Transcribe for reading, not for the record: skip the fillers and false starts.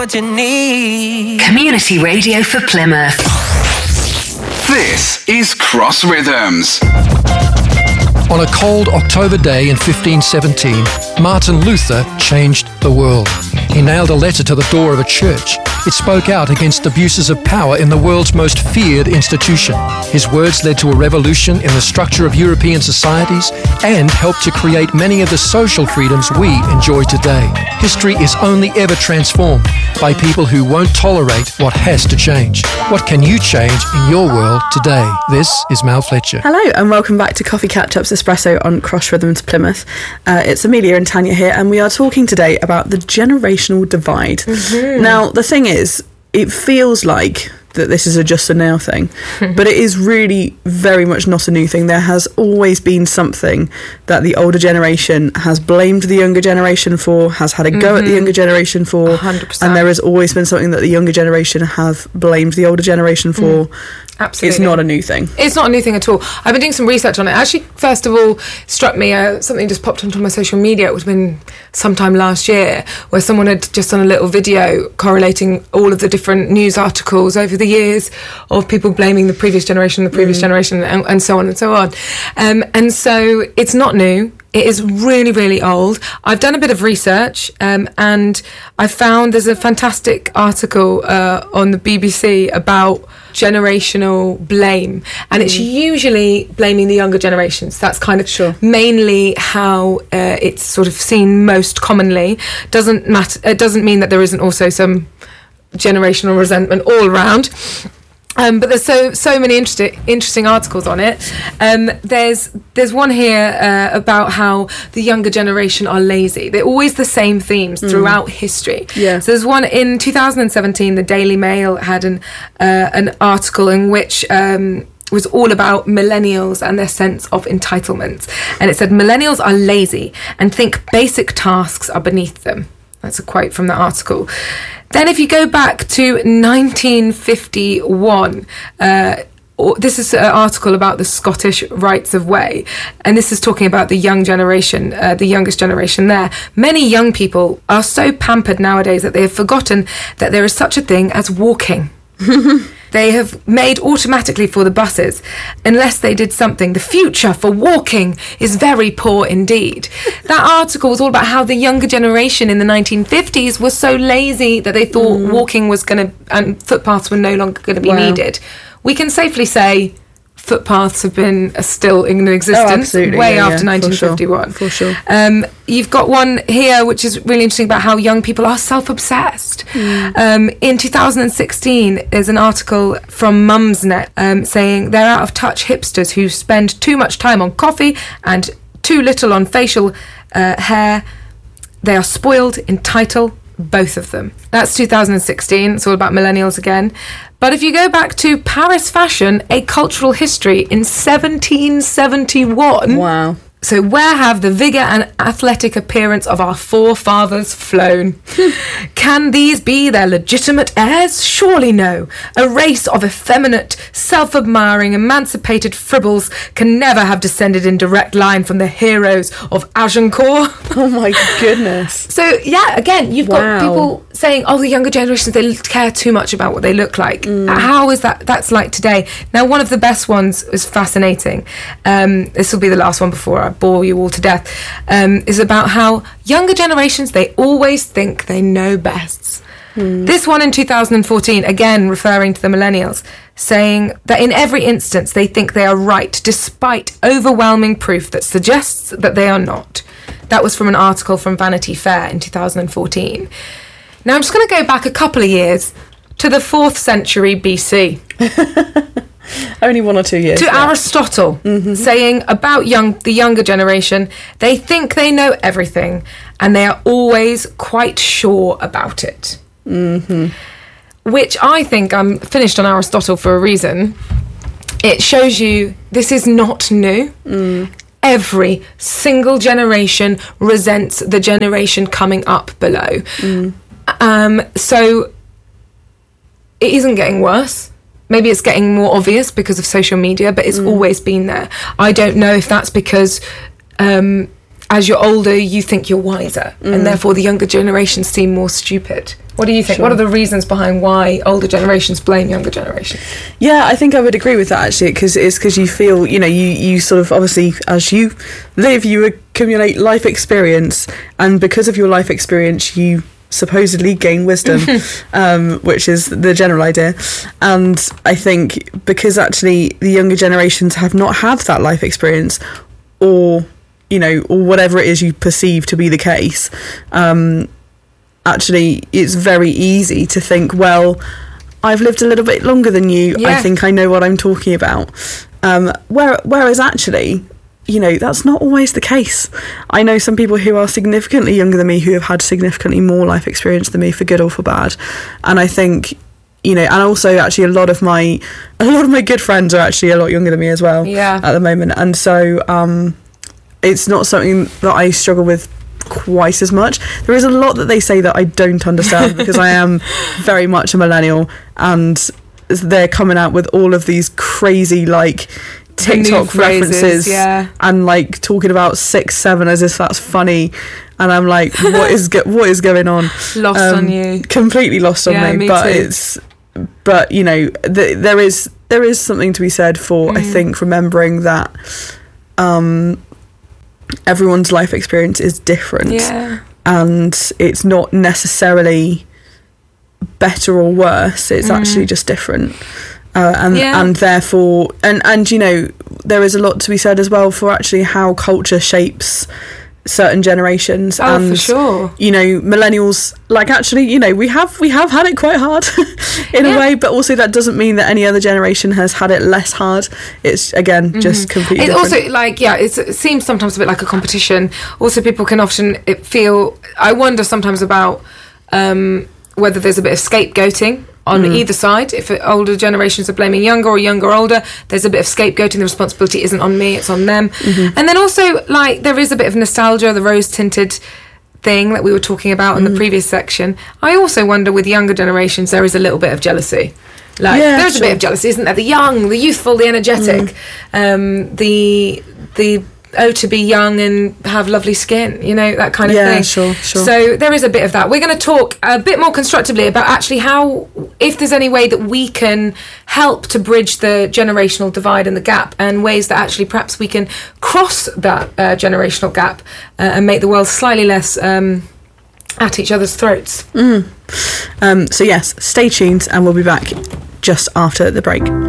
what you need. Community radio for Plymouth. This is Cross Rhythms. On a cold October day in 1517, Martin Luther changed the world. He nailed a letter to the door of a church. It spoke out against abuses of power in the world's most feared institution. His words led to a revolution in the structure of European societies and helped to create many of the social freedoms we enjoy today. History is only ever transformed by people who won't tolerate what has to change. What can you change in your world today? This is Mel Fletcher. Hello and welcome back to Coffee Catch-Ups Espresso on Cross Rhythms Plymouth. It's Amelia and Tanya here, and we are talking today about the generational divide. Mm-hmm. Now, the thing is, it feels like that this is just a now thing, but it is really very much not a new thing. There has always been something that the older generation has blamed the younger generation for, has had a go at the younger generation for, 100%. And there has always been something that the younger generation have blamed the older generation for. Absolutely. It's not a new thing. It's not a new thing at all. I've been doing some research on it. Actually, first of all, struck me, something just popped onto my social media. It would have been sometime last year, where someone had just done a little video correlating all of the different news articles over the years of people blaming the previous generation, and so on and so on. And so it's not new. It is really, really old. I've done a bit of research and I found there's a fantastic article on the BBC about generational blame, and it's usually blaming the younger generations. That's kind of mainly how it's sort of seen most commonly. Doesn't matter. It doesn't mean that there isn't also some generational resentment all around. But there's so many interesting articles on it. There's one here about how the younger generation are lazy. They're always the same themes throughout history. Yeah. So there's one in 2017. The Daily Mail had an article in which was all about millennials and their sense of entitlement, and it said millennials are lazy and think basic tasks are beneath them. That's a quote from the article. Then if you go back to 1951, this is an article about the Scottish Rights of Way, and this is talking about the young generation, the youngest generation there. Many young people are so pampered nowadays that they have forgotten that there is such a thing as walking. They have made automatically for the buses. Unless they did something, the future for walking is very poor indeed. That article was all about how the younger generation in the 1950s was so lazy that they thought walking was going to, and footpaths were no longer going to be needed. We can safely say footpaths have been still in existence way after 1951. For sure. You've got one here which is really interesting about how young people are self-obsessed. In 2016, there's an article from Mumsnet saying they're out-of-touch hipsters who spend too much time on coffee and too little on facial hair. They are spoiled, entitled, both of them. That's 2016. It's all about millennials again. But if you go back to Paris Fashion, a cultural history in 1771... Wow. So where have the vigour and athletic appearance of our forefathers flown? Can these be their legitimate heirs? Surely no. A race of effeminate, self-admiring, emancipated fribbles can never have descended in direct line from the heroes of Agincourt. Oh my goodness. So, yeah, again, you've got people saying, oh, the younger generations, they care too much about what they look like. How is that's like today? Now, one of the best ones is fascinating. This will be the last one before I bore you all to death, is about how younger generations, they always think they know best. This one in 2014, again referring to the millennials, saying that in every instance they think they are right despite overwhelming proof that suggests that they are not. That was from an article from Vanity Fair in 2014. Now I'm just going to go back a couple of years to the 4th century BC. Only 1 or 2 years. To Aristotle, saying about the younger generation, they think they know everything and they are always quite sure about it. Which I think, I'm finished on Aristotle for a reason. It shows you this is not new. Every single generation resents the generation coming up below. So it isn't getting worse. Maybe it's getting more obvious because of social media, but it's always been there. I don't know if that's because, as as you're older, you think you're wiser, and therefore the younger generations seem more stupid. What do you think? Sure. What are the reasons behind why older generations blame younger generations? Yeah, I think I would agree with that, actually, because you feel, you sort of, obviously, as you live, you accumulate life experience, and because of your life experience, you supposedly gain wisdom, which is the general idea. And I think because actually the younger generations have not had that life experience, or whatever it is you perceive to be the case, actually it's very easy to think, well, I've lived a little bit longer than you, I think I know what I'm talking about. Whereas actually, that's not always the case. I know some people who are significantly younger than me who have had significantly more life experience than me, for good or for bad. And I think, and also actually a lot of my good friends are actually a lot younger than me as well at the moment. And so it's not something that I struggle with quite as much. There is a lot that they say that I don't understand, because I am very much a millennial, and they're coming out with all of these crazy TikTok references, and talking about 6'7" as if that's funny, and I'm like, what is going on? Lost on you, completely lost on me. But too. There is something to be said for I think remembering that everyone's life experience is different, and it's not necessarily better or worse. It's actually just different. And therefore, and there is a lot to be said as well for actually how culture shapes certain generations. And for sure, millennials, we have had it quite hard in a way, but also that doesn't mean that any other generation has had it less hard. It's again just completely different. Also it seems sometimes a bit like a competition. Also, people can often feel, I wonder sometimes about whether there's a bit of scapegoating on either side. If older generations are blaming younger, or younger older, there's a bit of scapegoating. The responsibility isn't on me, it's on them. And then also, there is a bit of nostalgia, the rose-tinted thing that we were talking about in the previous section. I also wonder, with younger generations, there is a little bit of jealousy. There's a bit of jealousy, isn't there? The young, the youthful, the energetic, the to be young and have lovely skin, that kind of thing. Sure. So there is a bit of that. We're going to talk a bit more constructively about actually how, if there's any way that we can help to bridge the generational divide and the gap, and ways that actually perhaps we can cross that generational gap and make the world slightly less at each other's throats. So yes, stay tuned, and we'll be back just after the break.